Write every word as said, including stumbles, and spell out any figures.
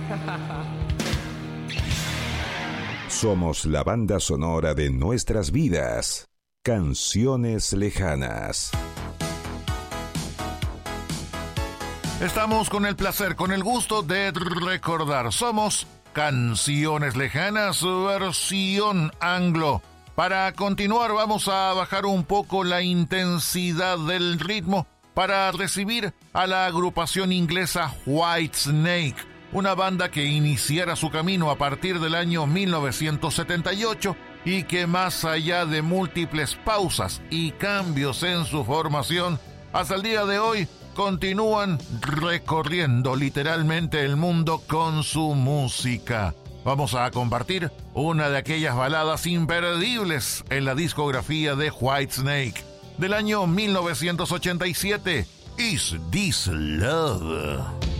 Somos la banda sonora de nuestras vidas. Canciones lejanas. Estamos con el placer, con el gusto de recordar. Somos Canciones Lejanas, versión anglo. Para continuar vamos a bajar un poco la intensidad del ritmo para recibir a la agrupación inglesa Whitesnake, una banda que iniciara su camino a partir del año mil novecientos setenta y ocho y que más allá de múltiples pausas y cambios en su formación, hasta el día de hoy continúan recorriendo literalmente el mundo con su música. Vamos a compartir una de aquellas baladas imperdibles en la discografía de Whitesnake del año mil novecientos ochenta y siete, Is This Love?